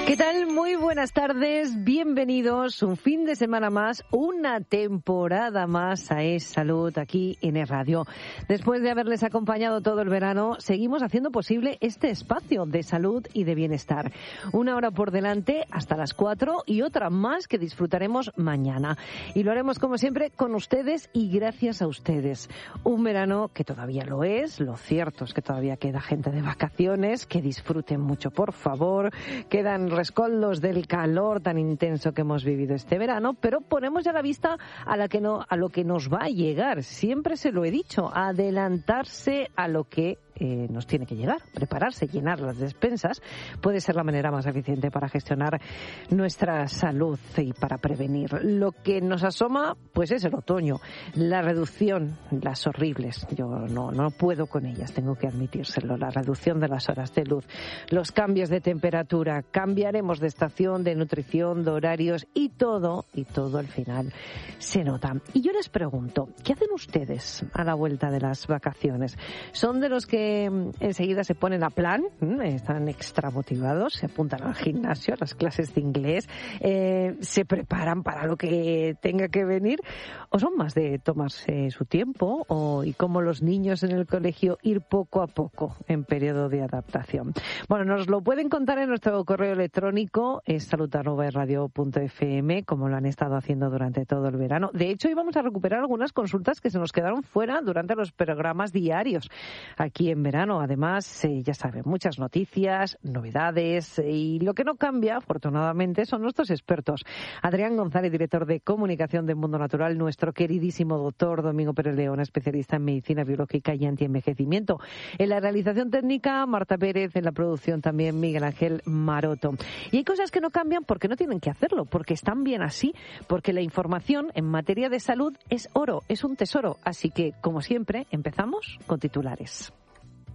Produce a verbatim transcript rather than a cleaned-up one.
¿Qué tal? Muy buenas tardes, bienvenidos un fin de semana más, una temporada más a Es Salud aquí en Es Radio. Después de haberles acompañado todo el verano, seguimos haciendo posible este espacio de salud y de bienestar. Una hora por delante hasta las cuatro y otra más que disfrutaremos mañana. Y lo haremos como siempre con ustedes y gracias a ustedes. Un verano que todavía lo es, lo cierto es que todavía queda gente de vacaciones, que disfruten mucho por favor, quedan rescoldos del calor tan intenso que hemos vivido este verano, pero ponemos ya la vista a, la que no, a lo que nos va a llegar. Siempre se lo he dicho, adelantarse a lo que Eh, nos tiene que llegar, prepararse, llenar las despensas puede ser la manera más eficiente para gestionar nuestra salud y para prevenir. Lo que nos asoma pues es el otoño, la reducción, las horribles, yo no, no puedo con ellas, tengo que admitírselo, la reducción de las horas de luz, los cambios de temperatura, cambiaremos de estación, de nutrición, de horarios y todo, y todo al final se nota. Y yo les pregunto, ¿qué hacen ustedes a la vuelta de las vacaciones? ¿Son de los que enseguida se ponen a plan, están extra motivados, se apuntan al gimnasio, a las clases de inglés, eh, se preparan para lo que tenga que venir, o son más de tomarse su tiempo, o y como los niños en el colegio, ir poco a poco en periodo de adaptación? Bueno, nos lo pueden contar en nuestro correo electrónico, es salud arroba es radio punto efe eme, como lo han estado haciendo durante todo el verano. De hecho, hoy vamos a recuperar algunas consultas que se nos quedaron fuera durante los programas diarios aquí en verano. Además, eh, ya saben, muchas noticias, novedades, eh, y lo que no cambia, afortunadamente, son nuestros expertos. Adrián González, director de comunicación de Mundo Natural, nuestro queridísimo doctor Domingo Pérez León, especialista en medicina biológica y antienvejecimiento. En la realización técnica, Marta Pérez, en la producción también Miguel Ángel Maroto. Y hay cosas que no cambian porque no tienen que hacerlo, porque están bien así, porque la información en materia de salud es oro, es un tesoro. Así que, como siempre, empezamos con titulares.